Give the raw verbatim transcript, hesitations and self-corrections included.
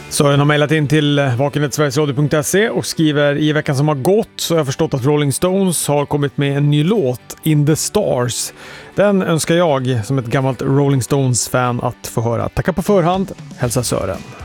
Sören har mejlat in till vakenhetsverigesradio punkt se och skriver: i veckan som har gått så har jag förstått att Rolling Stones har kommit med en ny låt, In the Stars. Den önskar jag som ett gammalt Rolling Stones-fan att få höra. Tacka på förhand, hälsa Sören.